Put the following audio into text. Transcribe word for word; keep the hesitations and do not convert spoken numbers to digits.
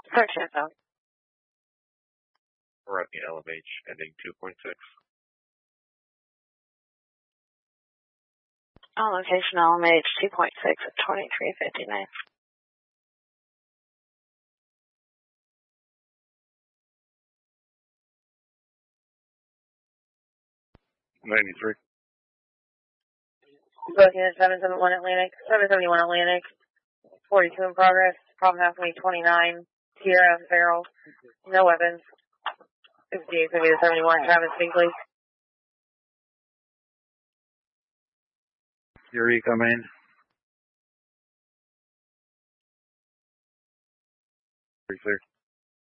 Search info. We're at the L M H ending two point six. On location L M H two point six at twenty-three fifty-nine. ninety-three. Booking at seven seven one Atlantic, seven seventy-one Atlantic, forty-two in progress, problem half me twenty-nine, Sierra Farrell, no weapons, fifty-eight fifty to seventy-one, Travis Binkley. Yuri, come in. Pretty clear.